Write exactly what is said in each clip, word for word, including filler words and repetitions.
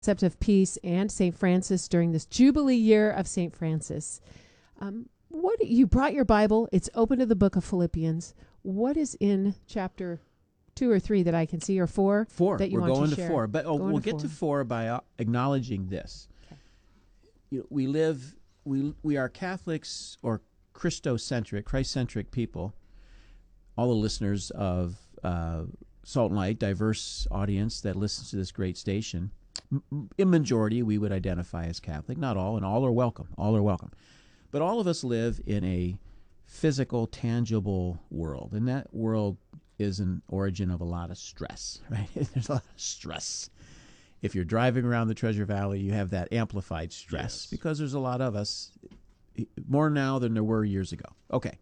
concept of peace and Saint Francis during this Jubilee year of Saint Francis. Um, what you brought your Bible, it's open to the book of Philippians. What is in chapter two or three that I can see, or four? Four. That you We're want going to, to share? four, but oh, Going we'll to get four. to four by uh, acknowledging this. Okay. You know, we live, we we are Catholics or Christocentric, Christ-centric people. All the listeners of uh, Salt and Light, diverse audience that listens to this great station. In majority, we would identify as Catholic. Not all, and all are welcome. All are welcome. But all of us live in a physical, tangible world, and that world is an origin of a lot of stress, right? There's a lot of stress. If you're driving around the Treasure Valley, you have that amplified stress, yes, because there's a lot of us, more now than there were years ago. Okay.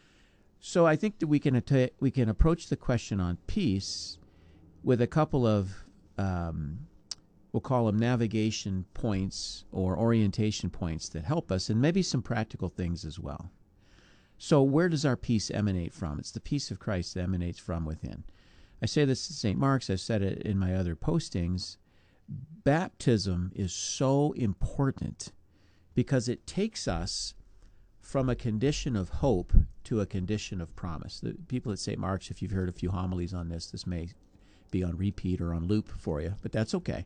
So I think that we can att- we can approach the question on peace with a couple of, um, we'll call them navigation points or orientation points that help us, and maybe some practical things as well. So where does our peace emanate from? It's the peace of Christ that emanates from within. I say this to Saint Mark's. I've said it in my other postings. Baptism is so important because it takes us from a condition of hope to a condition of promise. The people at Saint Mark's, if you've heard a few homilies on this, this may be on repeat or on loop for you, but that's okay.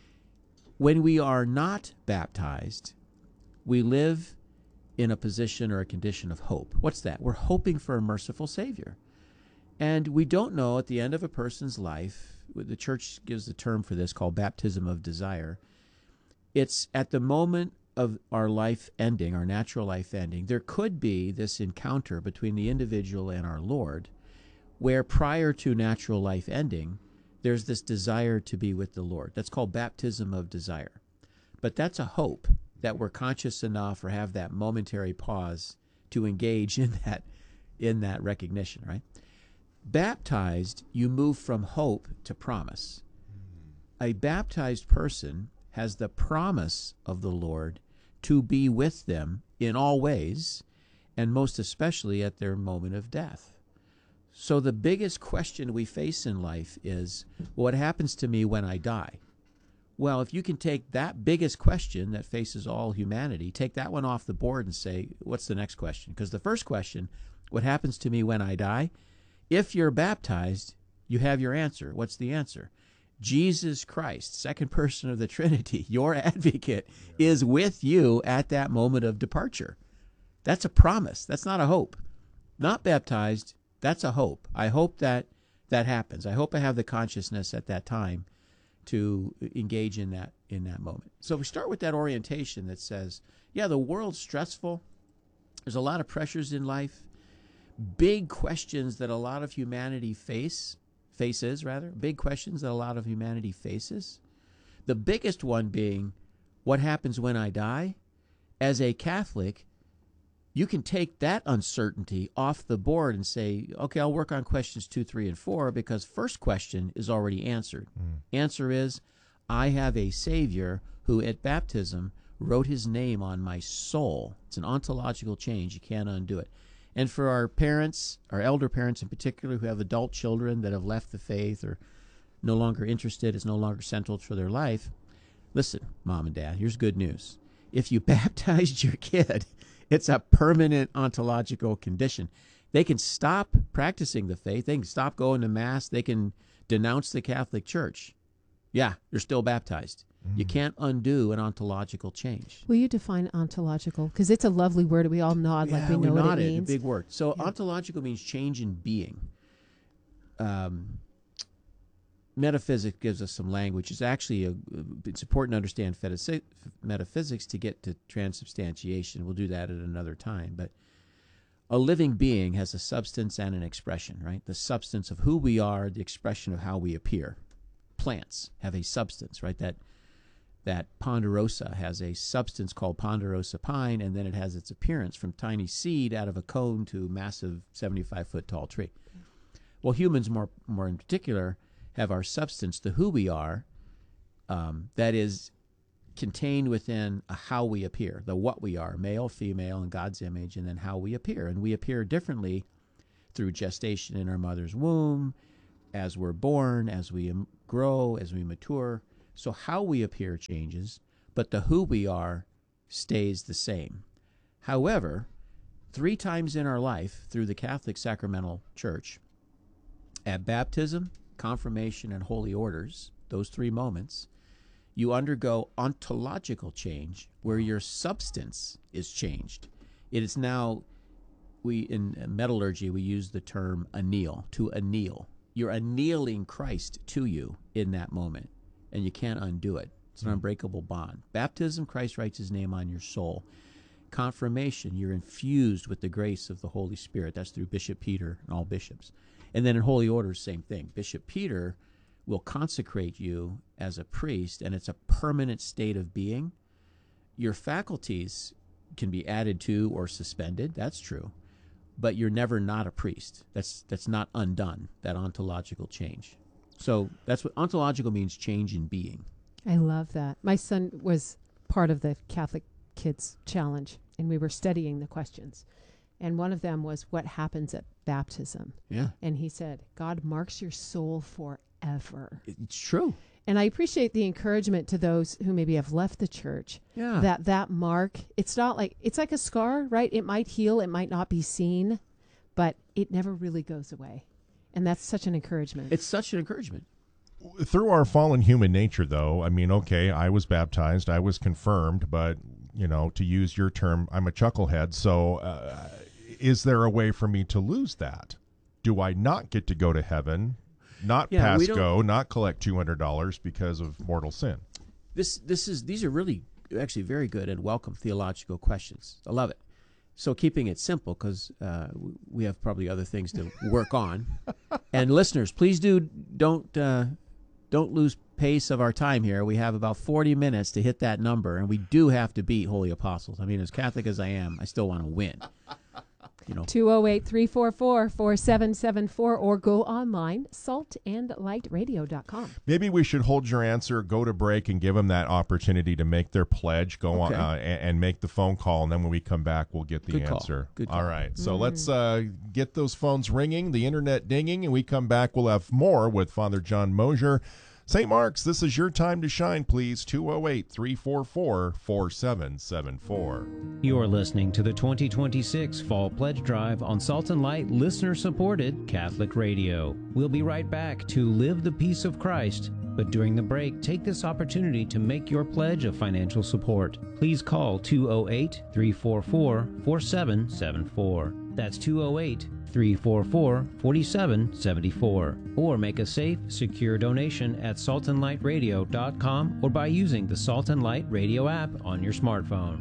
When we are not baptized, we live in a position or a condition of hope. What's that? We're hoping for a merciful Savior. And we don't know at the end of a person's life, the church gives the term for this called baptism of desire. It's at the moment of our life ending, our natural life ending, there could be this encounter between the individual and our Lord, where prior to natural life ending, there's this desire to be with the Lord. That's called baptism of desire. But that's a hope that we're conscious enough or have that momentary pause to engage in that, in that recognition, right? Baptized, you move from hope to promise. A baptized person has the promise of the Lord to be with them in all ways, and most especially at their moment of death. So the biggest question we face in life is, what happens to me when I die? Well, if you can take that biggest question that faces all humanity, take that one off the board and say, what's the next question? Because the first question, what happens to me when I die? If you're baptized, you have your answer. What's the answer? Jesus Christ, second person of the Trinity, your advocate, yeah, is with you at that moment of departure. That's a promise. That's not a hope. Not baptized, that's a hope. I hope that that happens. I hope I have the consciousness at that time to engage in that in that moment. So we start with that orientation that says, yeah, the world's stressful. There's a lot of pressures in life. Big questions that a lot of humanity face, faces rather, big questions that a lot of humanity faces. The biggest one being, what happens when I die? As a Catholic, you can take that uncertainty off the board and say, okay, I'll work on questions two, three, and four, because first question is already answered. Mm. Answer is, I have a Savior who at baptism wrote his name on my soul. It's an ontological change. You can't undo it. And for our parents, our elder parents in particular, who have adult children that have left the faith or no longer interested, it's no longer central for their life, listen, mom and dad, here's good news. If you baptized your kid, it's a permanent ontological condition. They can stop practicing the faith. They can stop going to Mass. They can denounce the Catholic Church. Yeah, they're still baptized. You can't undo an ontological change. Will you define ontological? Because it's a lovely word. We all nod yeah, like we know we what it it, means. A big word. So yeah. Ontological means change in being. Um, metaphysics gives us some language. It's actually a, it's important to understand fetisi- metaphysics to get to transubstantiation. We'll do that at another time. But a living being has a substance and an expression, right? The substance of who we are, the expression of how we appear. Plants have a substance, right? That that ponderosa has a substance called ponderosa pine, and then it has its appearance from tiny seed out of a cone to massive seventy-five foot tall tree. Well, humans more more in particular have our substance, the who we are, um, that is contained within a how we appear, the what we are, male, female, in God's image, and then how we appear. And we appear differently through gestation in our mother's womb, as we're born, as we grow, as we mature. So how we appear changes, but the who we are stays the same. However, three times in our life through the Catholic Sacramental Church, at baptism, confirmation, and holy orders, those three moments, you undergo ontological change where your substance is changed. It is now, we in metallurgy, we use the term anneal, to anneal. You're annealing Christ to you in that moment, and you can't undo it. It's an unbreakable bond. Baptism, Christ writes his name on your soul. Confirmation, you're infused with the grace of the Holy Spirit. That's through Bishop Peter and all bishops. And then in holy orders, same thing. Bishop Peter will consecrate you as a priest, and it's a permanent state of being. Your faculties can be added to or suspended. That's true. But you're never not a priest. That's that's not undone, that ontological change. So that's what ontological means, change in being. I love that. My son was part of the Catholic Kids Challenge, and we were studying the questions. And one of them was, what happens at baptism? Yeah. And he said, God marks your soul forever. It's true. And I appreciate the encouragement to those who maybe have left the church. Yeah. That that mark, it's not like, it's like a scar, right? It might heal, it might not be seen, but it never really goes away. And that's such an encouragement. It's such an encouragement. Through our fallen human nature, though, I mean, okay, I was baptized, I was confirmed, but, you know, to use your term, I'm a chucklehead. So uh, is there a way for me to lose that? Do I not get to go to heaven, not Yeah, pass we don't- go, not collect two hundred dollars because of mortal sin? This this is these are really actually very good and welcome theological questions. I love it. So keeping it simple, because uh, we have probably other things to work on. And listeners, please do don't uh, don't lose pace of our time here. We have about forty minutes to hit that number, and we do have to beat Holy Apostles. I mean, as Catholic as I am, I still want to win. You know, two oh eight, three four four, four seven seven four or go online, salt and light radio dot com. Maybe we should hold your answer, go to break, and give them that opportunity to make their pledge, go Okay. on uh, and, and make the phone call, and then when we come back, we'll get the Good call. answer. Good All call. right, so Mm. let's uh, get those phones ringing, the internet dinging, and we come back, we'll have more with Father John Mosier. Saint Mark's, this is your time to shine, please. two oh eight, three four four, four seven seven four. You're listening to the twenty twenty-six Fall Pledge Drive on Salt and Light listener-supported Catholic Radio. We'll be right back to Live the Peace of Christ, but during the break, take this opportunity to make your pledge of financial support. Please call two oh eight, three four four, four seven seven four. That's two oh eight, three four four, four seven seven four. Or make a safe, secure donation at salt and light radio dot com or by using the Salt and Light Radio app on your smartphone.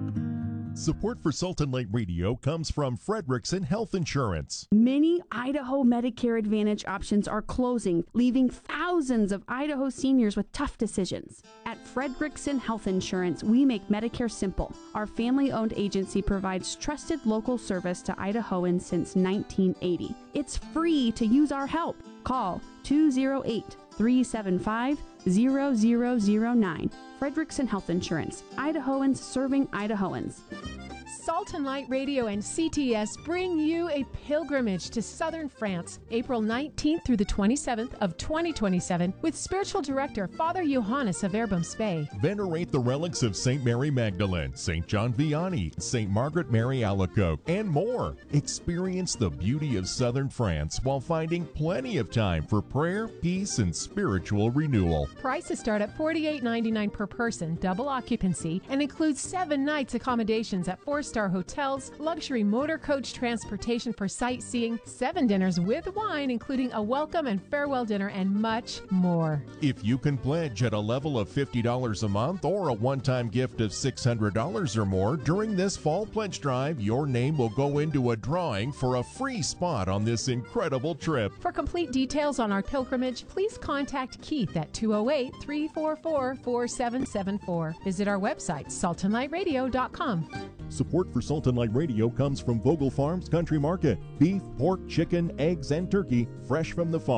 Support for Salt and Light Radio comes from Frederickson Health Insurance. Many Idaho Medicare Advantage options are closing, leaving thousands of Idaho seniors with tough decisions. At Frederickson Health Insurance, we make Medicare simple. Our family-owned agency provides trusted local service to Idahoans since nineteen eighty. It's free to use our help. Call two oh eight, three seven five, zero zero zero nine. Frederickson Health Insurance. Idahoans serving Idahoans. Salt and Light Radio and C T S bring you a pilgrimage to southern France, April nineteenth through the twenty-seventh of twenty twenty-seven, with spiritual director Father Johannes of Verbum Spey. Venerate the relics of Saint Mary Magdalene, Saint John Vianney, Saint Margaret Mary Alacoque, and more. Experience the beauty of southern France while finding plenty of time for prayer, peace, and spiritual renewal. Prices start at forty-eight ninety-nine per person, double occupancy, and includes seven nights accommodations at four-star hotels, luxury motor coach transportation for sightseeing, seven dinners with wine, including a welcome and farewell dinner, and much more. If you can pledge at a level of fifty dollars a month or a one-time gift of six hundred dollars or more during this fall pledge drive, your name will go into a drawing for a free spot on this incredible trip. For complete details on our pilgrimage, please contact Keith at two oh eight, three four four, four seven seven four. Visit our website, salt and light radio dot com. Support for Salt and Light Radio comes from Vogel Farms Country Market. Beef, pork, chicken, eggs, and turkey fresh from the farm.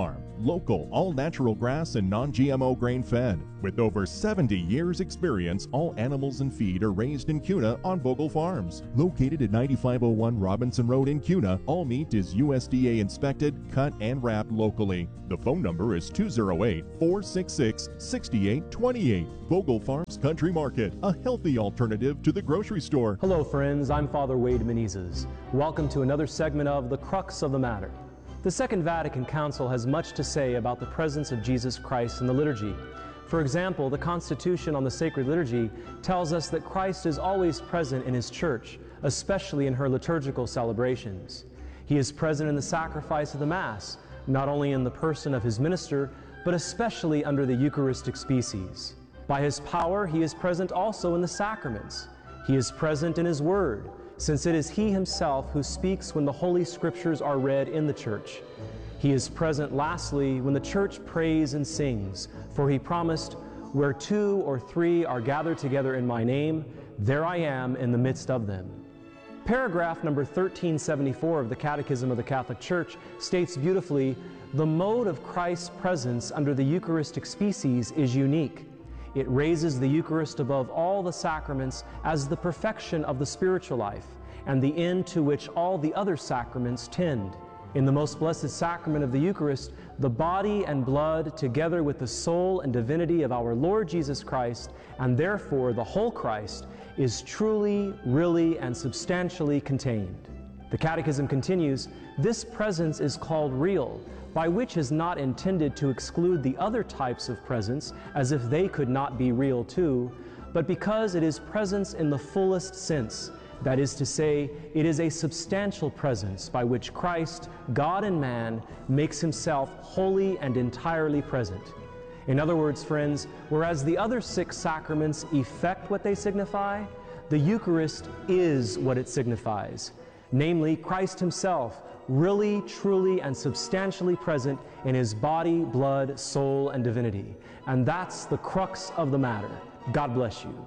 local, all-natural grass and non-G M O grain-fed. With over seventy years experience, all animals and feed are raised in Kuna on Vogel Farms. Located at ninety-five oh one Robinson Road in Kuna, all meat is U S D A inspected, cut, and wrapped locally. The phone number is two oh eight, four six six, six eight two eight. Vogel Farms Country Market, a healthy alternative to the grocery store. Hello friends, I'm Father Wade Menezes. Welcome to another segment of The Crux of the Matter. The Second Vatican Council has much to say about the presence of Jesus Christ in the liturgy. For example, the Constitution on the Sacred Liturgy tells us that Christ is always present in His Church, especially in her liturgical celebrations. He is present in the sacrifice of the Mass, not only in the person of His minister, but especially under the Eucharistic species. By His power, He is present also in the sacraments. He is present in His Word, since it is He Himself who speaks when the Holy Scriptures are read in the Church. He is present, lastly, when the Church prays and sings, for He promised, "Where two or three are gathered together in my name, there I am in the midst of them." Paragraph number thirteen seventy-four of the Catechism of the Catholic Church states beautifully, "The mode of Christ's presence under the Eucharistic species is unique. It raises the Eucharist above all the sacraments as the perfection of the spiritual life and the end to which all the other sacraments tend. In the most blessed sacrament of the Eucharist, the body and blood, together with the soul and divinity of our Lord Jesus Christ, and therefore the whole Christ, is truly, really, and substantially contained." The Catechism continues, "This presence is called real, by which is not intended to exclude the other types of presence, as if they could not be real too, but because it is presence in the fullest sense. That is to say, it is a substantial presence by which Christ, God and man, makes Himself wholly and entirely present. In other words, friends, whereas the other six sacraments effect what they signify, the Eucharist is what it signifies, namely Christ Himself, really, truly, and substantially present in His body, blood, soul, and divinity. And that's the crux of the matter. God bless you.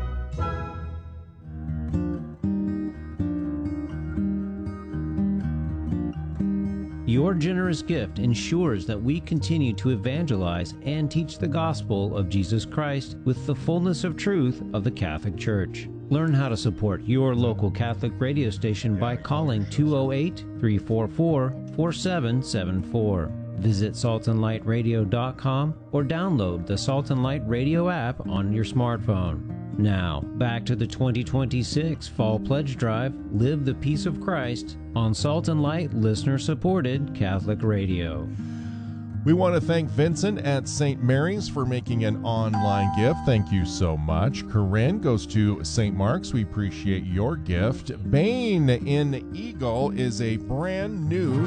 Your generous gift ensures that we continue to evangelize and teach the gospel of Jesus Christ with the fullness of truth of the Catholic Church. Learn how to support your local Catholic radio station by calling two oh eight, three four four, four seven seven four. Visit salt and light radio dot com or download the Salt and Light Radio app on your smartphone. Now, back to the twenty twenty-six Fall Pledge Drive, Live the Peace of Christ, on Salt and Light listener-supported Catholic Radio. We want to thank Vincent at Saint Mary's for making an online gift. Thank you so much. Corinne goes to Saint Mark's. We appreciate your gift. Bain in Eagle is a brand new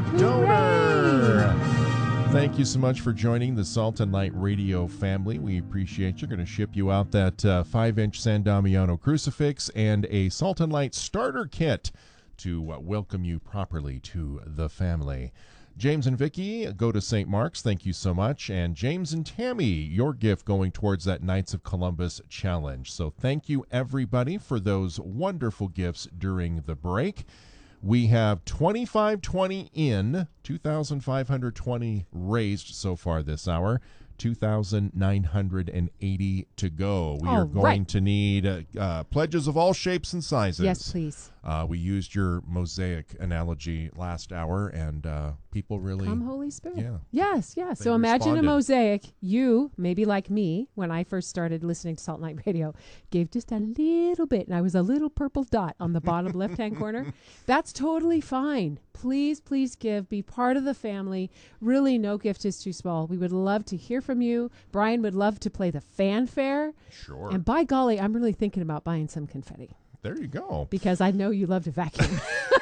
donor. Thank you so much for joining the Salt and Light Radio family. We appreciate you. We're going to ship you out that uh, five-inch San Damiano crucifix and a Salt and Light starter kit to uh, welcome you properly to the family. James and Vicky, go to Saint Mark's. Thank you so much. And James and Tammy, your gift going towards that Knights of Columbus challenge. So thank you, everybody, for those wonderful gifts during the break. We have twenty-five twenty in, two thousand five hundred twenty raised so far this hour, two thousand nine hundred eighty to go. We all are going right. to need uh, uh, pledges of all shapes and sizes. Yes, please. Uh, we used your mosaic analogy last hour, and uh, people really... Come, Holy Spirit. Yeah. Yes, yes. They So imagine responded. a mosaic. You, maybe like me, when I first started listening to Salt and Light Radio, gave just a little bit, and I was a little purple dot on the bottom left-hand corner. That's totally fine. Please, please give. Be part of the family. Really, no gift is too small. We would love to hear from you. Brian would love to play the fanfare. Sure. And by golly, I'm really thinking about buying some confetti. There you go. Because I know you love to vacuum.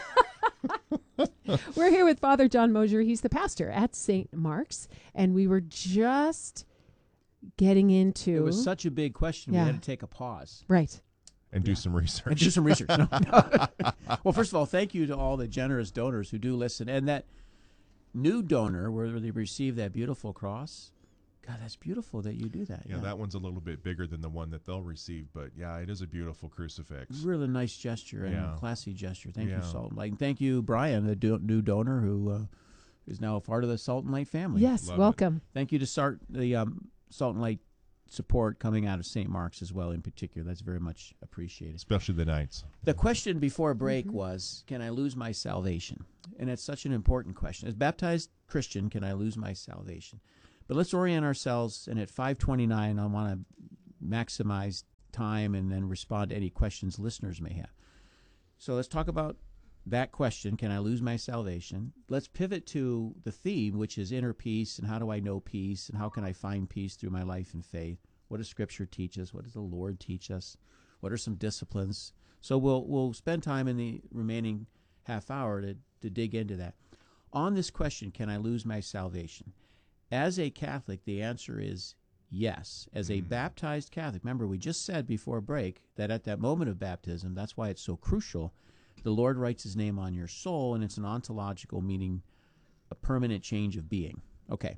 We're here with Father John Mosier. He's the pastor at Saint Mark's, and we were just getting into... It was such a big question, Yeah. we had to take a pause. Right. And do some research. And do some research. No, no. Well, first of all, thank you to all the generous donors who do listen. And that new donor, where they receive that beautiful cross, God, that's beautiful that you do that. Yeah, Yeah, that one's a little bit bigger than the one that they'll receive, but yeah, it is a beautiful crucifix. Really nice gesture and Yeah. classy gesture. Thank Yeah. you, Salt. Like, thank you, Brian, the do- new donor who uh, who's now a part of the Salt and Light family. Yes, Love it. welcome. Thank you to start the um, Salt and Light support coming out of Saint Mark's as well in particular. That's very much appreciated. Especially the nights. The question before break Mm-hmm. was, can I lose my salvation? And it's such an important question. As baptized Christian, can I lose my salvation? But let's orient ourselves, and at five twenty-nine, I want to maximize time and then respond to any questions listeners may have. So let's talk about that question, can I lose my salvation? Let's pivot to the theme, which is inner peace, and how do I know peace, and how can I find peace through my life and faith? What does Scripture teach us? What does the Lord teach us? What are some disciplines? So we'll we'll spend time in the remaining half hour to, to dig into that. On this question, can I lose my salvation? As a Catholic, the answer is yes. As a baptized Catholic, remember we just said before break that at that moment of baptism, that's why it's so crucial, the Lord writes his name on your soul, and it's an ontological, meaning a permanent change of being. Okay.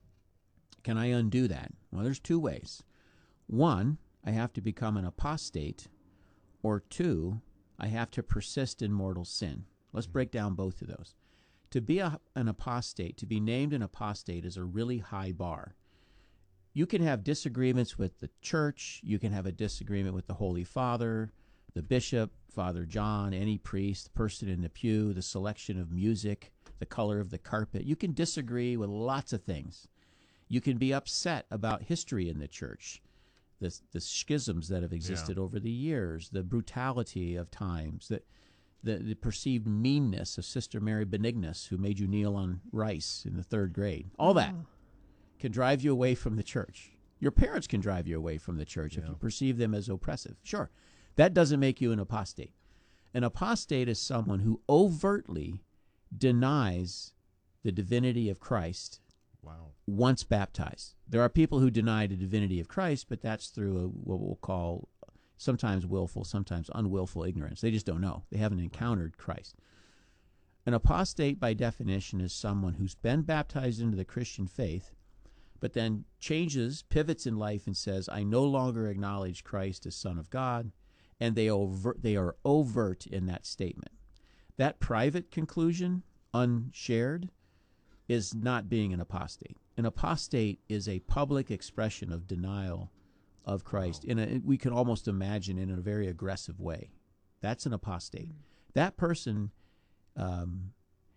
Can I undo that? Well, there's two ways. One, I have to become an apostate, or two, I have to persist in mortal sin. Let's break down both of those. To be a, an apostate, to be named an apostate, is a really high bar. You can have disagreements with the church. You can have a disagreement with the Holy Father, the bishop, Father John, any priest, the person in the pew, the selection of music, the color of the carpet. You can disagree with lots of things. You can be upset about history in the church, the, the schisms that have existed Yeah. over the years, the brutality of times, the, the, the perceived meanness of Sister Mary Benignus, who made you kneel on rice in the third grade. All that Oh. can drive you away from the church. Your parents can drive you away from the church if Yeah. you perceive them as oppressive. Sure. That doesn't make you an apostate. An apostate is someone who overtly denies the divinity of Christ Wow. once baptized. There are people who deny the divinity of Christ, but that's through a, what we'll call sometimes willful, sometimes unwillful ignorance. They just don't know. They haven't encountered Christ. An apostate, by definition, is someone who's been baptized into the Christian faith, but then changes, pivots in life, and says, I no longer acknowledge Christ as Son of God, and they overt, they are overt in that statement. That private conclusion, unshared, is not being an apostate. An apostate is a public expression of denial of Christ. In a, we can almost imagine in a very aggressive way. That's an apostate. That person um,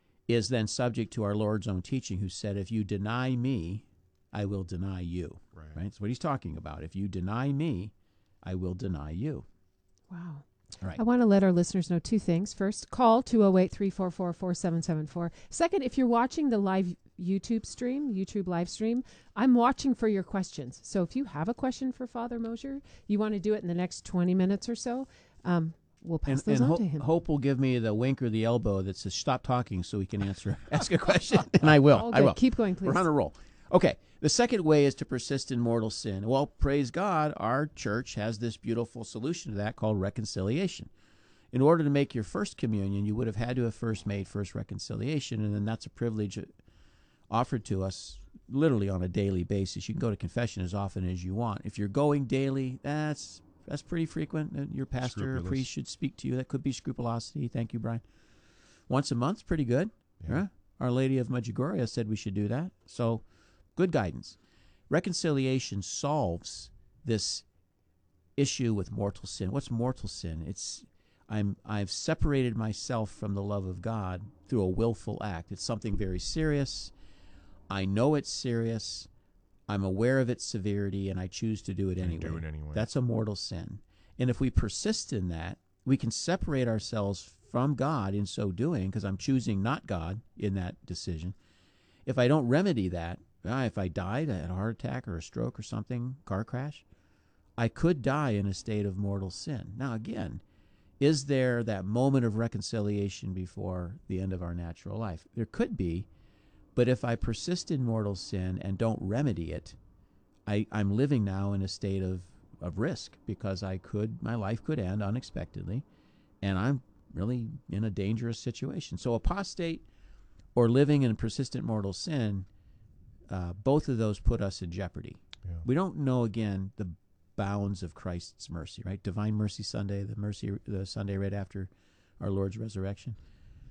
is then subject to our Lord's own teaching, who said, if you deny me, I will deny you. Right. Right? That's what he's talking about. If you deny me, I will deny you. Wow. All right. I want to let our listeners know two things. First, call two oh eight, three four four, four seven seven four. Second, if you're watching the live YouTube stream, YouTube live stream, I'm watching for your questions. So if you have a question for Father Mosier, you want to do it in the next twenty minutes or so, um, we'll pass And, those and on Ho- to him. Hope will give me the wink or the elbow that says stop talking so he can answer, ask a question, and I will. Oh, I good. will. Keep going, please. We're on a roll. Okay. The second way is to persist in mortal sin. Well, praise God, our church has this beautiful solution to that called reconciliation. In order to make your first communion, you would have had to have first made first reconciliation, and then that's a privilege offered to us literally on a daily basis. You can go to confession as often as you want. If you're going daily, that's that's pretty frequent. Uh, Your pastor or Scrupulous. priest should speak to you. That could be scrupulosity. Thank you, Brian. Once a month's pretty good. Yeah. Yeah. Our Lady of Medjugorje said we should do that. So, good guidance. Reconciliation solves this issue with mortal sin. What's mortal sin? It's I'm I've separated myself from the love of God through a willful act. It's something very serious. I know it's serious. I'm aware of its severity, and I choose to do it And anyway. do it anyway. That's a mortal sin. And if we persist in that, we can separate ourselves from God in so doing, because I'm choosing not God in that decision. If I don't remedy that, ah, if I died, I had a heart attack or a stroke or something, car crash, I could die in a state of mortal sin. Now, again, is there that moment of reconciliation before the end of our natural life? There could be, but if I persist in mortal sin and don't remedy it, I, I'm living now in a state of, of risk, because I could my life could end unexpectedly, and I'm really in a dangerous situation. So apostate or living in persistent mortal sin, uh, both of those put us in jeopardy. Yeah. We don't know, again, the bounds of Christ's mercy, right? Divine Mercy Sunday, the mercy, the Sunday right after our Lord's resurrection.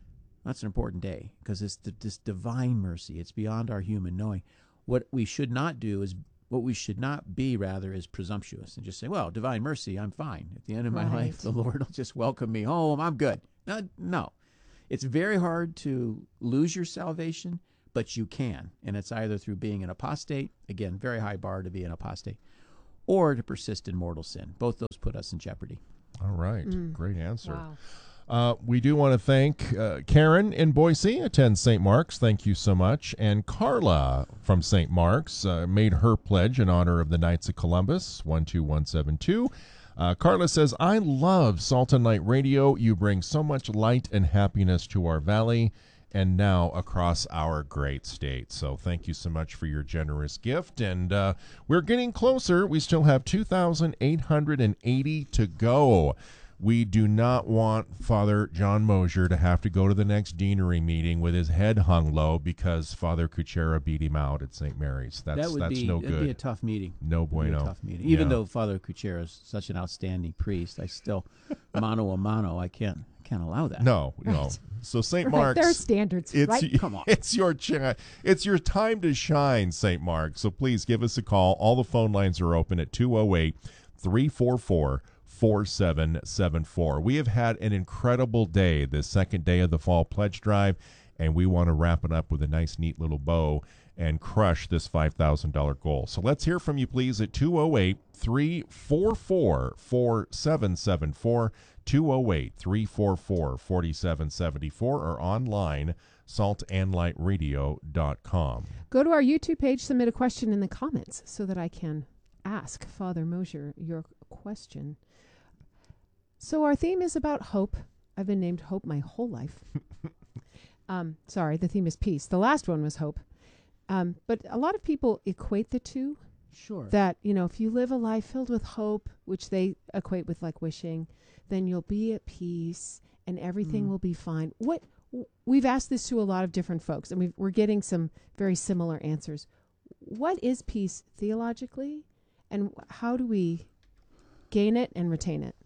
That's an important day because it's the, this divine mercy. It's beyond our human knowing. What we should not do is, what we should not be, rather, is presumptuous and just say, well, divine mercy, I'm fine. At the end of my Right. life, the Lord will just welcome me home. I'm good. No, no. It's very hard to lose your salvation, but you can. And it's either through being an apostate, again, very high bar to be an apostate, or to persist in mortal sin. Both those put us in jeopardy. All right. Mm. Great answer. Wow. Uh, we do want to thank uh, Karen in Boise, attends Saint Mark's. Thank you so much. And Carla from Saint Mark's uh, made her pledge in honor of the Knights of Columbus, one two one seven two. Uh, Carla says, I love Salt and Light Radio. You bring so much light and happiness to our valley and now across our great state. So thank you so much for your generous gift. And uh, we're getting closer. We still have two thousand eight hundred eighty to go. We do not want Father John Mosier to have to go to the next deanery meeting with his head hung low because Father Kuchera beat him out at Saint Mary's. That's that would that's be, no that'd good. be a tough meeting. No It'd be bueno. a tough meeting. Even Yeah. though Father Kuchera is such an outstanding priest, I still, mano a mano, I can't can't allow that. No, no. Right. So Saint Right, Mark's. there are standards, It's right? Come on. It's your chi- it's your time to shine, Saint Mark. So please give us a call. All the phone lines are open at two oh eight, three four four, four seven seven four. We have had an incredible day, the second day of the Fall Pledge Drive, and we want to wrap it up with a nice, neat little bow and crush this five thousand dollars goal. So let's hear from you, please, at two oh eight, three four four, four seven seven four, two oh eight, three four four, four seven seven four, or online, salt and light radio dot com. Go to our YouTube page, submit a question in the comments so that I can ask Father Mosier your question. So our theme is about hope. I've been named Hope my whole life. um, sorry, the theme is peace. The last one was hope. Um, but a lot of people equate the two. Sure. That, you know, if you live a life filled with hope, which they equate with like wishing, then you'll be at peace and everything Mm. will be fine. What we've asked this to a lot of different folks, and we've, we're getting some very similar answers. What is peace theologically, and how do we gain it and retain it?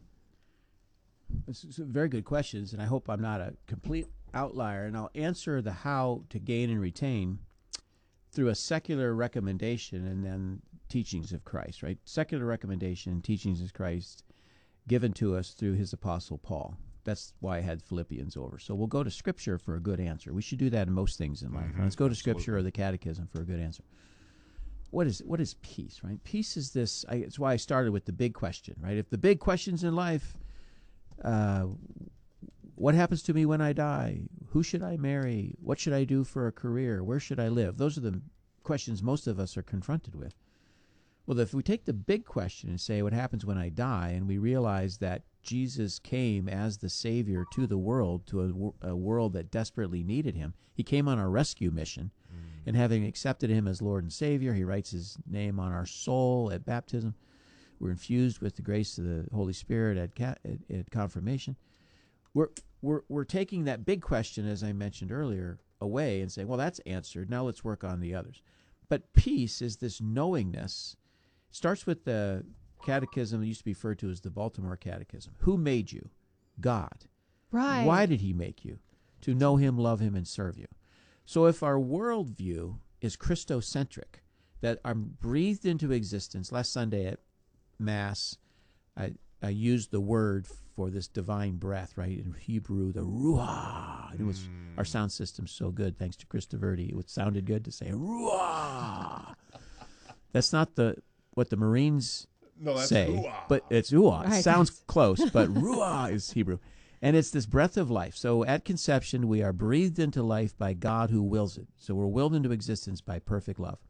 This is very good questions, and I hope I'm not a complete outlier. And I'll answer the how to gain and retain through a secular recommendation and then teachings of Christ, right? Secular recommendation and teachings of Christ given to us through his apostle Paul. That's why I had Philippians over. So we'll go to Scripture for a good answer. We should do that in most things in life. Mhm, Let's go to absolutely. Scripture or the Catechism for a good answer. What is what is peace, right? Peace is this. I, it's why I started with the big question, right? If the big questions in life, uh, what happens to me when I die? Who should I marry? What should I do for a career? Where should I live? Those are the questions most of us are confronted with. Well, if we take the big question and say, what happens when I die, and we realize that Jesus came as the Savior to the world, to a, wor- a world that desperately needed him. He came on a rescue mission, and having accepted him as Lord and Savior, he writes his name on our soul at baptism. We're infused with the grace of the Holy Spirit at, ca- at, at confirmation. We're, we're, we're taking that big question, as I mentioned earlier, away and saying, well, that's answered. Now let's work on the others. But peace is this knowingness. Starts with the catechism that used to be referred to as the Baltimore Catechism. Who made you? God. Right. Why did he make you? To know him, love him, and serve you. So if our worldview is Christocentric, that I'm breathed into existence, last Sunday at Mass, I, I used the word for this divine breath, right? In Hebrew, the ruah. It was, our sound system's so good, thanks to Chris DeVerde. It sounded good to say ruah. That's not the what the Marines No, that's say, ooh-ah. but it's ruah. Right. It sounds close, but ruah is Hebrew. And it's this breath of life. So at conception, we are breathed into life by God who wills it. So we're willed into existence by perfect love.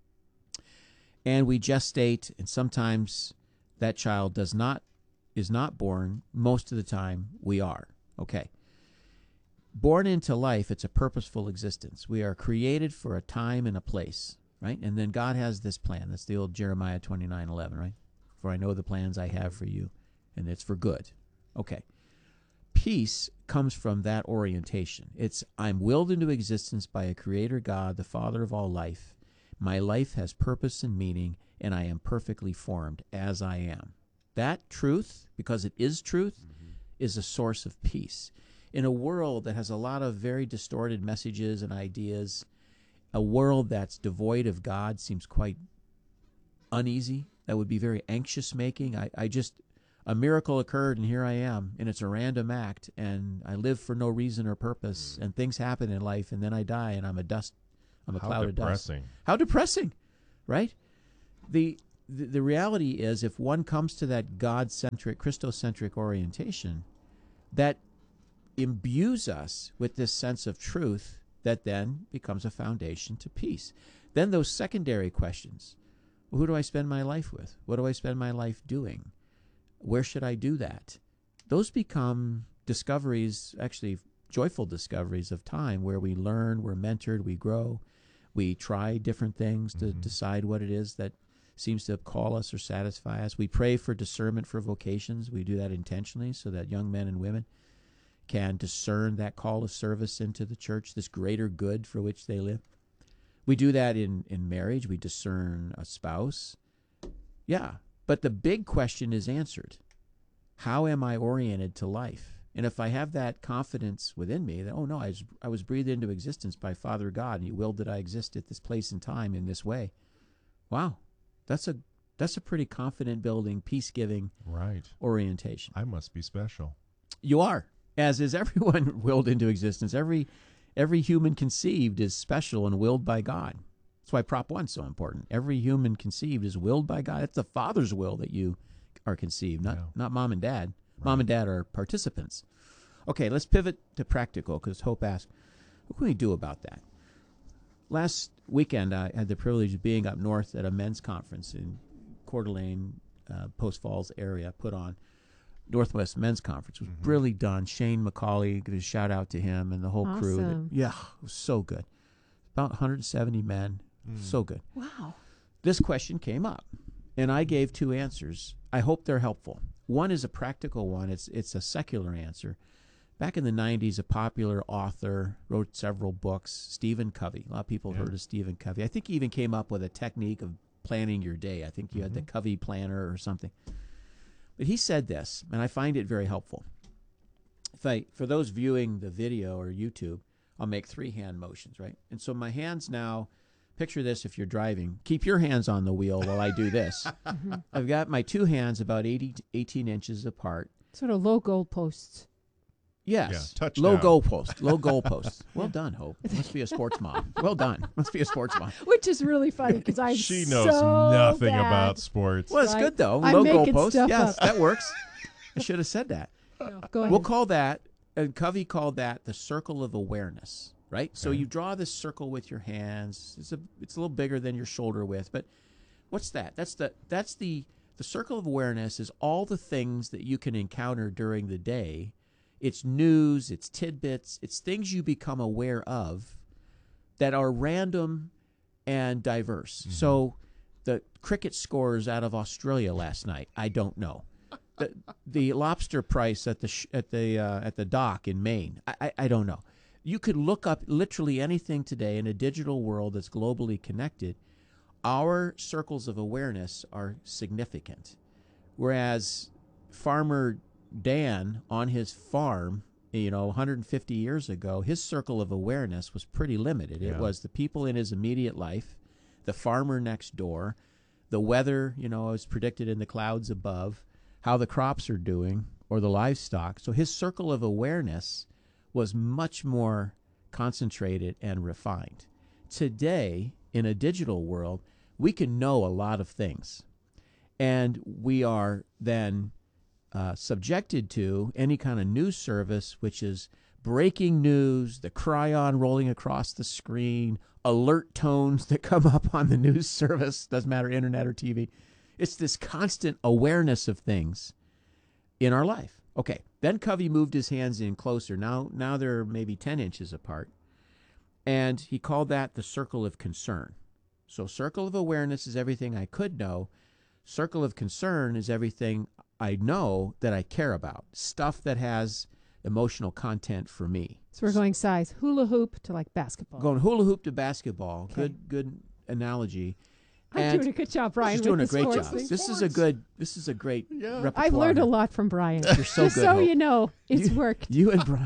And we gestate, and sometimes that child does not, is not born. Most of the time, we are. Okay. Born into life, it's a purposeful existence. We are created for a time and a place, right? And then God has this plan. That's the old Jeremiah twenty-nine eleven, right? For I know the plans I have for you, and it's for good. Okay. Peace comes from that orientation. It's, I'm willed into existence by a creator God, the Father of all life. My life has purpose and meaning, and I am perfectly formed as I am. That truth, because it is truth, mm-hmm. is a source of peace. in a world that has a lot of very distorted messages and ideas, a world that's devoid of God seems quite uneasy. That would be very anxious making. I, I just, a miracle occurred and here I am, and it's a random act, and I live for no reason or purpose, and things happen in life, and then I die, and I'm a dust, I'm a How cloud depressing. of dust. How depressing, right? The, the the reality is, if one comes to that God-centric, Christocentric orientation, that imbues us with this sense of truth that then becomes a foundation to peace. Then those secondary questions, who do I spend my life with? What do I spend my life doing? Where should I do that? Those become discoveries, actually joyful discoveries of time, where we learn, we're mentored, we grow, we try different things to Mm-hmm. decide what it is that seems to call us or satisfy us. We pray for discernment for vocations. We do that intentionally so that young men and women can discern that call of service into the church, this greater good for which they live. We do that in, in marriage. We discern a spouse. Yeah, but the big question is answered. How am I oriented to life? And if I have that confidence within me that, oh no, I was, I was breathed into existence by Father God, and He willed that I exist at this place and time in this way. Wow, that's a that's a pretty confident building, peace-giving Right. orientation. I must be special. You are, as is everyone willed into existence. Every every human conceived is special and willed by God. That's why Prop one's so important. Every human conceived is willed by God. It's the Father's will that you are conceived, not Yeah. not mom and dad. Mom and dad are participants. Okay, let's pivot to practical, because Hope asked, what can we do about that? Last weekend, I had the privilege of being up north at a men's conference in Coeur d'Alene, uh, Post Falls area, put on. Northwest Men's Conference. It was Mm-hmm. really done. Shane McCauley, give a shout out to him and the whole crew. That, Awesome. yeah, it was so good. About one hundred seventy men. Mm. So good. Wow. This question came up, and I gave two answers. I hope they're helpful. One is a practical one. It's it's a secular answer. Back in the nineties, a popular author wrote several books, Stephen Covey. A lot of people Yeah. heard of Stephen Covey. I think he even came up with a technique of planning your day. I think you had the Covey planner or something. But he said this, and I find it very helpful. If I, for those viewing the video or YouTube, I'll make three hand motions, right? And so my hands now, picture this if you're driving. Keep your hands on the wheel while I do this. I've got my two hands about eighty to eighteen inches apart. Sort of low goalposts. Yes. Yeah, touchdown. Low goalpost. Low goalpost. Well done, Hope. Must be a sports mom. Well done. Must be a sports mom. Which is really funny because I'm She knows so nothing bad. about sports. Well, it's Right. good, though. I'm Low making goalpost. stuff Yes, up. that works. I should have said that. No, go ahead. We'll call that, and Covey called that the circle of awareness, right? So Okay. you draw this circle with your hands. It's a it's a little bigger than your shoulder width, but what's that? That's the that's the the circle of awareness is all the things that you can encounter during the day. It's news, it's tidbits, it's things you become aware of that are random and diverse. Mm-hmm. So the cricket scores out of Australia last night, I don't know. The, the lobster price at the sh- at the uh, at the dock in Maine, I, I I don't know. You could look up literally anything today in a digital world that's globally connected. Our circles of awareness are significant, whereas Farmer Dan on his farm, you know, one hundred fifty years ago, his circle of awareness was pretty limited. It Yeah. was the people in his immediate life, the farmer next door, the weather, you know, is predicted in the clouds above, how the crops are doing, or the livestock. So his circle of awareness was much more concentrated and refined. Today, in a digital world, we can know a lot of things. And we are then uh, subjected to any kind of news service, which is breaking news, the cryon rolling across the screen, alert tones that come up on the news service, doesn't matter, internet or T V. It's this constant awareness of things in our life. Okay, then Covey moved his hands in closer. Now, now they're maybe ten inches apart. And he called that the circle of concern. So circle of awareness is everything I could know. Circle of concern is everything I know that I care about. Stuff that has emotional content for me. So we're going size hula hoop to like basketball. Going hula hoop to basketball. Okay. Good good analogy. I'm And doing a good job, Brian. she's doing a with the great sports job. thing. This is a good this is a great Yeah. repertoire. I've learned a lot from Brian. You're so Just good. so Hope. you know, it's you, worked. You and Brian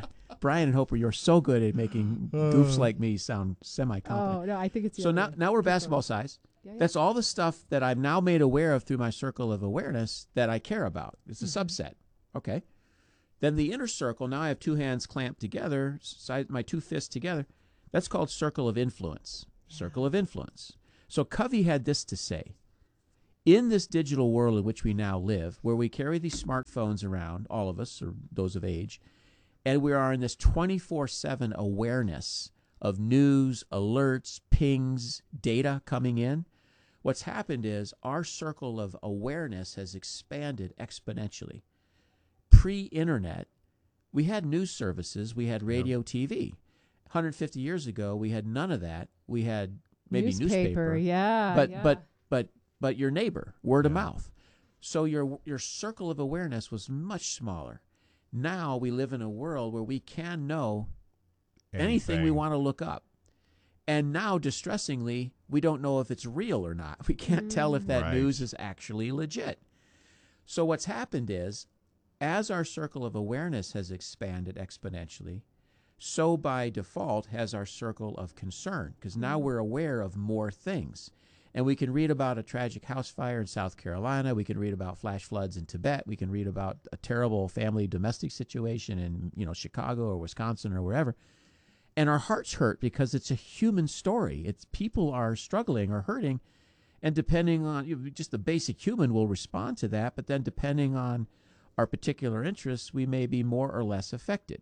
Brian and Hope, you're so good at making goofs like me sound semi-competent. Oh, no, I think it's the So other now, way. now we're Go for it. basketball size. Yeah, yeah. That's all the stuff that I'm now made aware of through my circle of awareness that I care about. It's a Mm-hmm. subset. Okay. Then the inner circle, now I have two hands clamped together, side, my two fists together. That's called circle of influence. Circle of influence. So Covey had this to say. In this digital world in which we now live, where we carry these smartphones around, all of us, or those of age, and we are in this twenty-four seven awareness of news, alerts, pings, data coming in, what's happened is our circle of awareness has expanded exponentially. Pre-internet, we had news services, we had radio, T V. one hundred fifty years ago, we had none of that. We had maybe newspaper, newspaper, yeah, but yeah. but but but your neighbor, word of Yeah. mouth. So your your circle of awareness was much smaller. Now we live in a world where we can know anything, we want to look up. And now, distressingly, we don't know if it's real or not. We can't tell if that Right. news is actually legit. So what's happened is, as our circle of awareness has expanded exponentially, so by default has our circle of concern, because now we're aware of more things. And we can read about a tragic house fire in South Carolina. We can read about flash floods in Tibet. We can read about a terrible family domestic situation in, you know, Chicago or Wisconsin or wherever. And our hearts hurt because it's a human story. It's people are struggling or hurting. And depending on, you know, just the basic human will respond to that. But then depending on our particular interests, we may be more or less affected.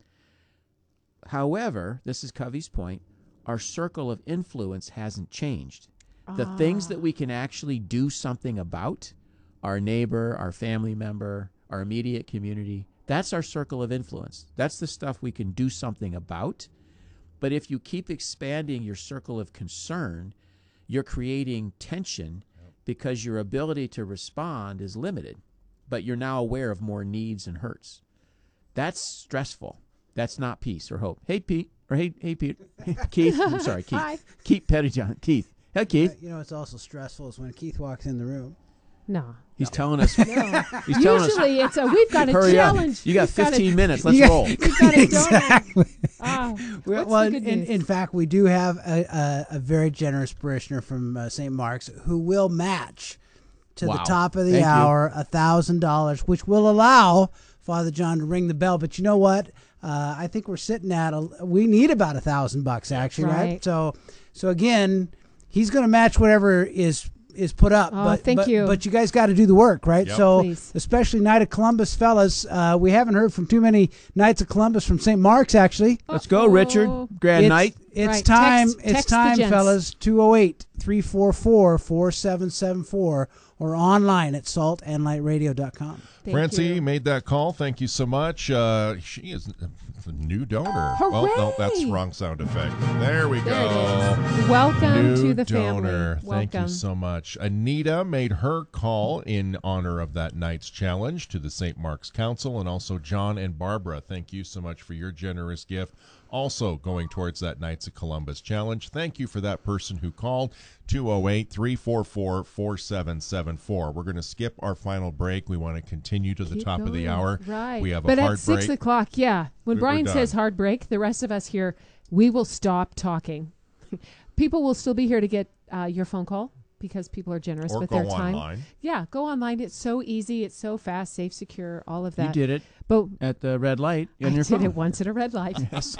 However, this is Covey's point, our circle of influence hasn't changed. The things that we can actually do something about, our neighbor, our family member, our immediate community, that's our circle of influence. That's the stuff we can do something about. But if you keep expanding your circle of concern, you're creating tension because your ability to respond is limited. But you're now aware of more needs and hurts. That's stressful. That's not peace or hope. Hey, Pete. Or hey, hey, Pete. Keith. I'm sorry, Keith. Hi. Keith Pettyjohn. Keith. Hey, Keith. Uh, you know, it's also stressful is when Keith walks in the room. No. He's telling us. No. He's telling us. Usually it's a, we've got a Hurry up. challenge. You got We've got a- fifteen minutes. Let's Yeah. roll. We've got a Exactly. donor. Oh, Well, what's well, the good in, news? in fact, we do have a, a, a very generous parishioner from uh, Saint Mark's who will match to Wow. the top of the Thank you. hour a thousand dollars, which will allow Father John to ring the bell. But you know what? Uh, I think we're sitting at a, we need about a thousand bucks actually, right? Right. So, so again, he's going to match whatever is is put up. Oh, but, thank but, you. But you guys got to do the work, right? Yep. So, Please. especially Night of Columbus, fellas, uh, we haven't heard from too many Knights of Columbus from Saint Mark's actually. Let's go, Richard. Uh-oh. Grand it's, night. It's Right. time. Text- it's text the time, gents. fellas. two oh eight, three four four, four seven seven four or online at salt and light radio dot com. Thank Francie you. made that call. Thank you so much. Uh, she is a new donor. Well, no, that's Hooray! wrong sound effect. There we There go. it is. Welcome New to the donor. family. Thank Welcome. you so much. Anita made her call in honor of that night's challenge to the Saint Mark's Council, and also John and Barbara. Thank you so much for your generous gift. Also going towards that Knights of Columbus challenge. Thank you for that person who called two oh eight, three four four, four seven seven four. We're going to skip our final break. We want to continue to the Keep top of the going. hour. Right. We have a but hard at six break. o'clock, yeah. When We- we're Brian says done. hard break, the rest of us here, we will stop talking. People will still be here to get uh, your phone call because people are generous Or with go their time. online. Yeah, go online. It's so easy. It's so fast, safe, secure, all of that. You did it But at the red light I on your did phone. it once at a red light. Yes.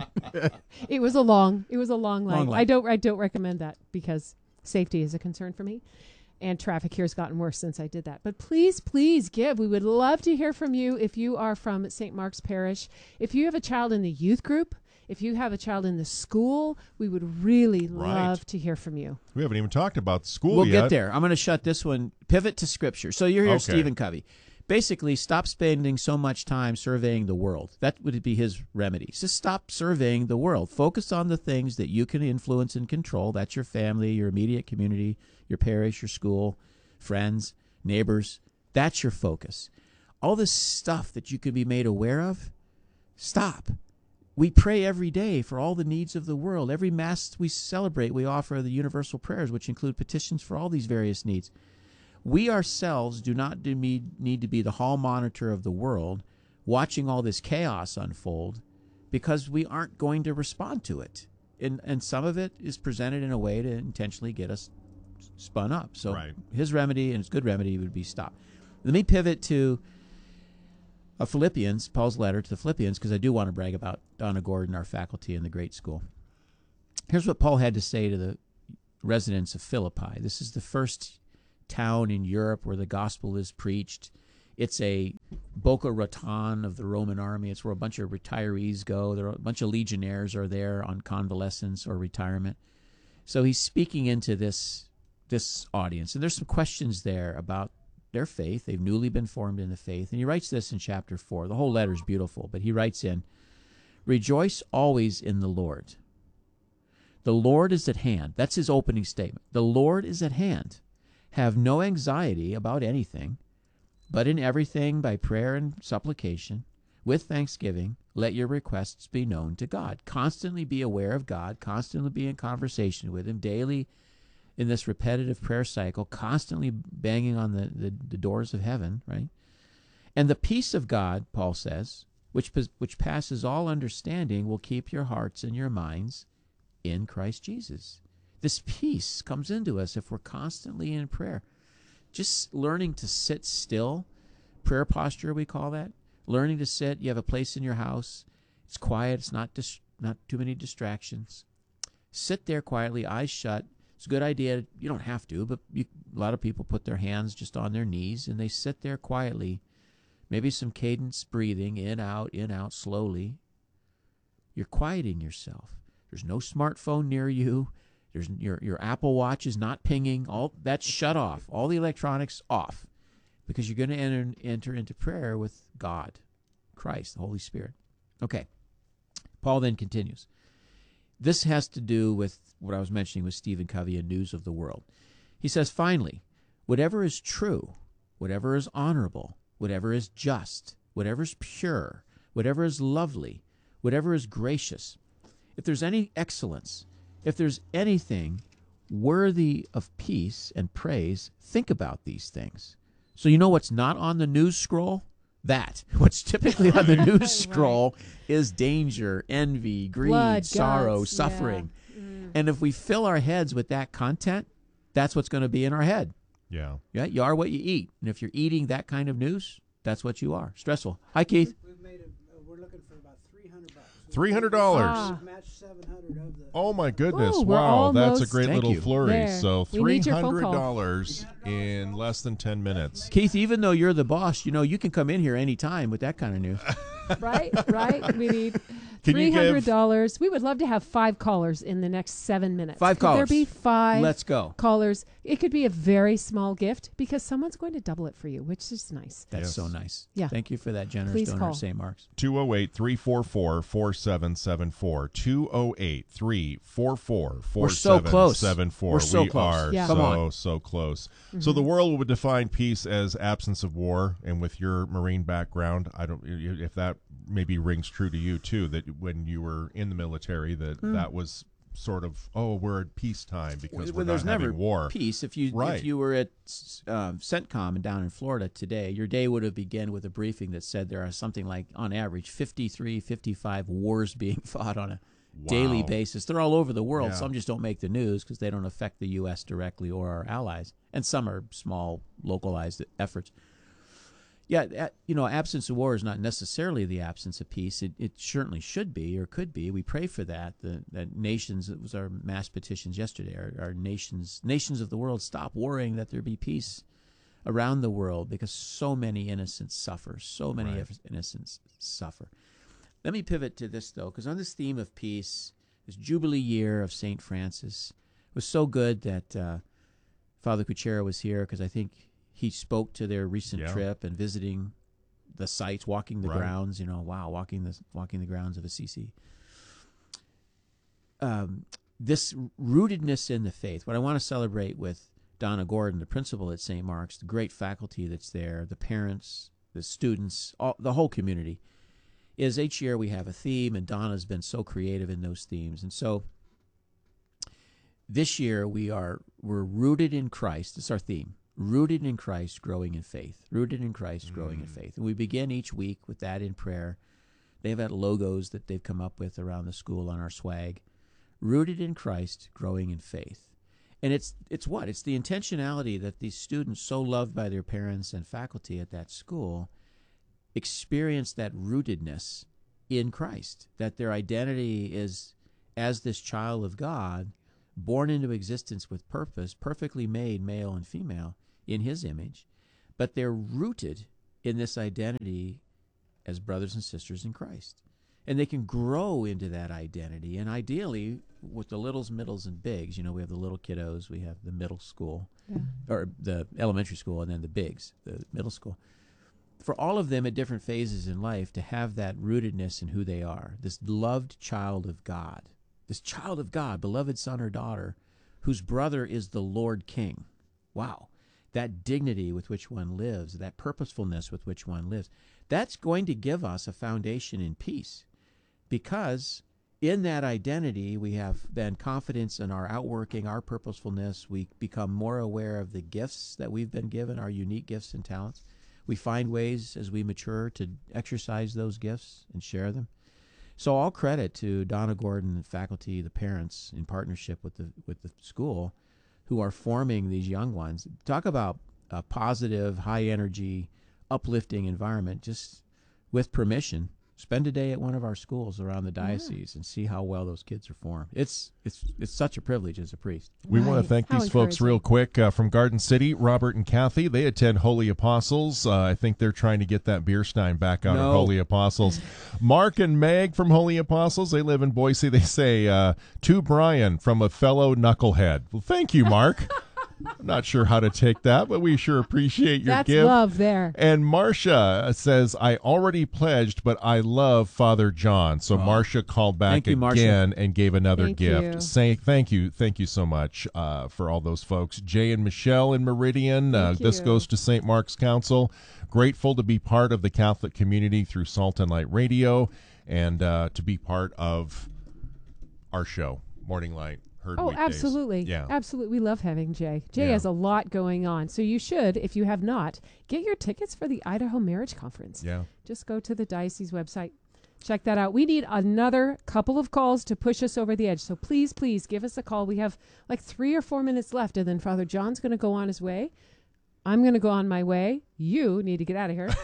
It was a long. It was a long light. Long light. I don't. I don't recommend that because safety is a concern for me, and traffic here has gotten worse since I did that. But please, please give. We would love to hear from you if you are from Saint Mark's Parish. If you have a child in the youth group, if you have a child in the school, we would really Right. love to hear from you. We haven't even talked about the school We'll yet. get there. I'm going to shut this one. Pivot to Scripture. So you're here, Okay. Stephen Covey. Basically, stop spending so much time surveying the world. That would be his remedy. Just stop surveying the world. Focus on the things that you can influence and control. That's your family, your immediate community, your parish, your school, friends, neighbors. That's your focus. All this stuff that you can be made aware of, stop. We pray every day for all the needs of the world. Every Mass we celebrate, we offer the universal prayers, which include petitions for all these various needs. We ourselves do not need, need to be the hall monitor of the world, watching all this chaos unfold, because we aren't going to respond to it. And, and some of it is presented in a way to intentionally get us spun up. So Right. his remedy, and his good remedy, would be stop. Let me pivot to uh, Philippians, Paul's letter to the Philippians, because I do want to brag about Donna Gordon, our faculty in the great school. Here's what Paul had to say to the residents of Philippi. This is the first town in Europe where the gospel is preached. It's a Boca Raton of the Roman army. It's where a bunch of retirees go. There are a bunch of legionnaires are there on convalescence or retirement. So he's speaking into this this audience, and there's some questions there about their faith. They've newly been formed in the faith, and he writes this in chapter four. The whole letter is beautiful, but he writes in, "Rejoice always in the Lord. The Lord is at hand." That's his opening statement. The Lord is at hand. Have no anxiety about anything, but in everything by prayer and supplication, with thanksgiving, let your requests be known to God. Constantly be aware of God, constantly be in conversation with him, daily in this repetitive prayer cycle, constantly banging on the, the, the doors of heaven, right? And the peace of God, Paul says, which, which passes all understanding, will keep your hearts and your minds in Christ Jesus. This peace comes into us if we're constantly in prayer. Just learning to sit still, prayer posture we call that. Learning to sit, you have a place in your house, it's quiet, it's not dis- not too many distractions. Sit there quietly, eyes shut. It's a good idea. You don't have to, but you, a lot of people put their hands just on their knees and they sit there quietly. Maybe some cadence breathing, in, out, in, out, slowly. You're quieting yourself. There's no smartphone near you. There's your your Apple Watch is not pinging. All that's shut off. All the electronics off, because you're going to enter enter into prayer with God, Christ, the Holy Spirit. Okay. Paul then continues. This has to do with what I was mentioning with Stephen Covey and News of the World. He says, finally, whatever is true, whatever is honorable, whatever is just, whatever is pure, whatever is lovely, whatever is gracious, if there's any excellence, if there's anything worthy of peace and praise, think about these things. So you know what's not on the news scroll? That. What's typically on the news scroll right. is danger, envy, greed, Blood, sorrow, guts, suffering. Yeah. Mm. And if we fill our heads with that content, that's what's going to be in our head. Yeah. Yeah. You are what you eat. And if you're eating that kind of news, that's what you are. Stressful. Hi, Keith. We've made a, we're looking for about three hundred bucks. three hundred dollars. Ah. Matched seven hundred of the. Oh my goodness! Ooh, we're wow, that's a almost great Thank little you. flurry. There. So We three need your phone hundred call. dollars in less than ten minutes. Keith, even though you're the boss, you know, you can come in here anytime with that kind of news. Right, right. We need Can you three give- hundred dollars. We would love to have five callers in the next seven minutes. Five Could callers. there be five Let's go. callers? It could be a very small gift because someone's going to double it for you, which is nice. That's Yes. so nice. Yeah. Thank you for that generous Please donor call. at Saint Mark's. two oh eight, three four four, four seven seven four. two oh eight, three four four, four seven seven four. We're so We close. are Yeah. so, Come on. so close. So the world would define peace as absence of war, and with your Marine background, I don't if that maybe rings true to you too, that when you were in the military, that that was sort of, oh, we're at peacetime because When we're there's not having never war. peace. If you Right. if you were at um, CENTCOM and down in Florida today, your day would have begun with a briefing that said there are something like, on average, fifty-three, fifty-five wars being fought on a daily Wow. basis. They're all over the world. Yeah. Some just don't make the news because they don't affect the U S directly or our allies, and some are small, localized efforts. Yeah, a- you know, absence of war is not necessarily the absence of peace. It, it certainly should be or could be. We pray for that. The that nations, it was our mass petitions yesterday. Our, our nations, nations of the world, stop worrying that there be peace around the world because so many innocents suffer. So many Right. eff- innocents suffer. Let me pivot to this though, because on this theme of peace, this Jubilee year of Saint Francis, it was so good that uh, Father Kuchera was here because I think he spoke to their recent Yeah. trip and visiting the sites, walking the Right. grounds. You know, wow, walking the walking the grounds of Assisi. Um, this rootedness in the faith. What I want to celebrate with Donna Gordon, the principal at Saint Mark's, the great faculty that's there, the parents, the students, all, the whole community, is each year we have a theme, and Donna's been so creative in those themes, and so. This year we are we're rooted in Christ. It's our theme. Rooted in Christ, growing in faith. Rooted in Christ, growing in faith. And we begin each week with that in prayer. They have had logos that they've come up with around the school on our swag. Rooted in Christ, growing in faith. And it's it's what? It's the intentionality that these students, so loved by their parents and faculty at that school, experience that rootedness in Christ, that their identity is as this child of God, born into existence with purpose, perfectly made male and female in his image, but they're rooted in this identity as brothers and sisters in Christ. And they can grow into that identity. And ideally, with the littles, middles, and bigs, you know, we have the little kiddos, we have the middle school, Yeah. or the elementary school, and then the bigs, the middle school. For all of them at different phases in life to have that rootedness in who they are, this loved child of God, this child of God, beloved son or daughter, whose brother is the Lord King. Wow. That dignity with which one lives, that purposefulness with which one lives, that's going to give us a foundation in peace. Because in that identity, we have then confidence in our outworking, our purposefulness. We become more aware of the gifts that we've been given, our unique gifts and talents. We find ways as we mature to exercise those gifts and share them. So all credit to Donna Gordon, the faculty, the parents, in partnership with the with the school, who are forming these young ones. Talk about a positive, high-energy, uplifting environment. Just with permission, spend a day at one of our schools around the diocese yeah. and see how well those kids are formed. It's it's it's such a privilege as a priest. We right. want to thank How these folks real quick uh, from Garden City, Robert and Kathy. They attend Holy Apostles. Uh, I think they're trying to get that beer stein back out no. of Holy Apostles. Mark and Meg from Holy Apostles. They live in Boise. They say, uh, to Brian from a fellow knucklehead. Well, thank you, Mark. I'm not sure how to take that, but we sure appreciate your That's gift. love there. And Marcia says, I already pledged, but I love Father John. So Oh. Marcia called back Thank you, Marcia. again and gave another Thank gift. you. Say thank you. Thank you so much uh, for all those folks. Jay and Michelle in Meridian. Uh, Thank this you. goes to Saint Mark's Council. Grateful to be part of the Catholic community through Salt and Light Radio and uh, to be part of our show, Morning Light. Oh, Weekdays. absolutely. Yeah. Absolutely. We love having Jay. Jay Yeah. has a lot going on. So you should, if you have not, get your tickets for the Idaho Marriage Conference. Yeah. Just go to the diocese website. Check that out. We need another couple of calls to push us over the edge. So please, please give us a call. We have like three or four minutes left, and then Father John's going to go on his way. I'm going to go on my way. You need to get out of here.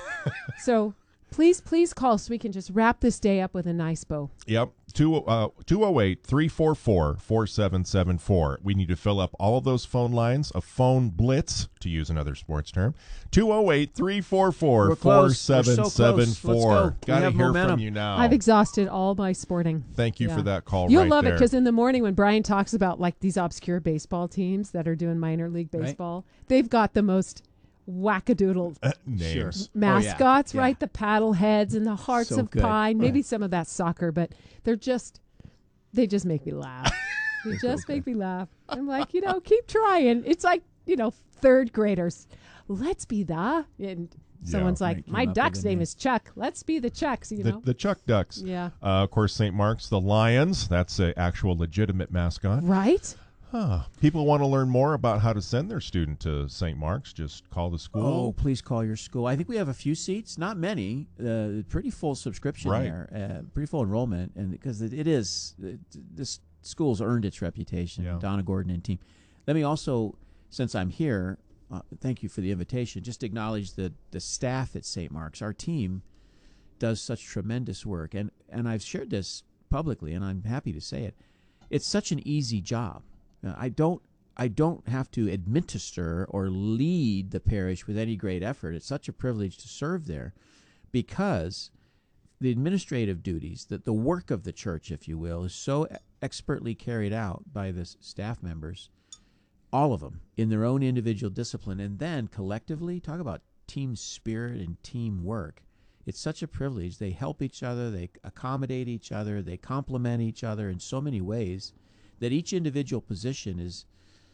So please, please call so we can just wrap this day up with a nice bow. Yep. two oh eight, three four four, four seven seven four. We need to fill up all of those phone lines, a phone blitz, to use another sports term. two oh eight, three four four, four seven seven four. Got to hear momentum. from you now. I've exhausted all my sporting. Thank you Yeah. for that call You'll right love it there. because in the morning when Brian talks about like these obscure baseball teams that are doing minor league Right. baseball, they've got the most wackadoodle Names. mascots, Oh, yeah. right? The paddle heads and the hearts So of good. pine. Maybe some of that soccer, but they're just, they just make me laugh. They just make me laugh. I'm like, you know, keep trying. It's like, you know, third graders. Let's be the, and someone's Right, like, came my up with duck's a name name. is Chuck. Let's be the Chucks, you The, know? the Chuck Ducks. Yeah. Uh, of course, Saint Mark's, the Lions. That's an actual legitimate mascot. Right? Huh. People want to learn more about how to send their student to Saint Mark's. Just call the school. Oh, please call your school. I think we have a few seats, not many. Uh, pretty full subscription Right. there, uh, pretty full enrollment, and because it, it is, it, this school's earned its reputation. Yeah. Donna Gordon and team. Let me also, since I'm here, uh, thank you for the invitation. Just acknowledge the the staff at Saint Mark's. Our team does such tremendous work, and and I've shared this publicly, and I'm happy to say it. It's such an easy job. Uh, I don't I don't have to administer or lead the parish with any great effort. It's such a privilege to serve there because the administrative duties, that the work of the church, if you will, is so e- expertly carried out by the s- staff members, all of them, in their own individual discipline. And then collectively, talk about team spirit and teamwork. It's such a privilege. They help each other. They accommodate each other. They complement each other in so many ways that each individual position is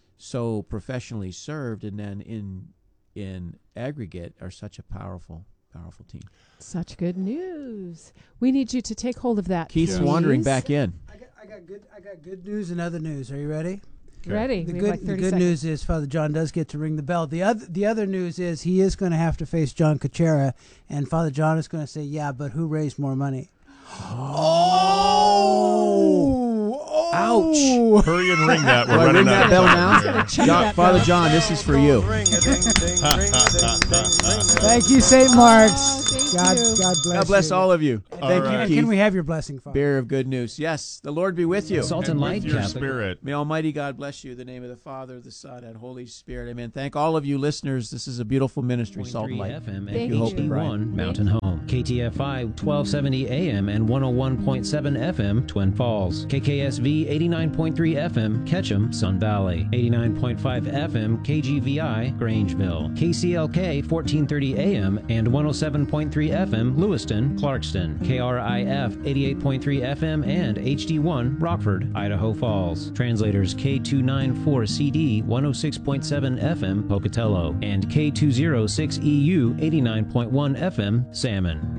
so professionally served, and then in in aggregate are such a powerful, powerful team. Such good news. We need you to take hold of that. Keith's please. wandering back in. I got, I got good. I got good news and other news. Are you ready? Ready. The We have good, like the thirty good seconds. news is Father John does get to ring the bell. The other the other news is he is going to have to face John Kuchera, and Father John is going to say, "Yeah, but who raised more money?" Oh! oh. Ouch. Hurry and ring that. We're Do I running ring out that of bell time now? here. Check John, that Father bell. John, this is for you. Thank you, Saint Mark's. Oh, thank God, you. God bless God bless you. all of you. All Thank right. you, And Keith. can we have your blessing, Father? Bearer of good news. Yes, the Lord be with you. Salt and, And Light with your Catholic. spirit. May Almighty God bless you. In the name of the Father, the Son, and Holy Spirit. Amen. Thank all of you listeners. This is a beautiful ministry, Salt and Light. F M Thank and you. H D one Mountain Home. K T F I twelve seventy A M and one oh one point seven F M Twin Falls. K K S V eighty-nine point three F M Ketchum, Sun Valley. eighty-nine point five F M K G V I Grangeville. K C L K fourteen thirty A M and one oh seven point three F M Lewiston, Clarkston. K R I F eighty-eight point three F M and H D one Rockford, Idaho Falls. Translators K two ninety-four C D one oh six point seven F M Pocatello and K two oh six E U eighty-nine point one F M Salmon.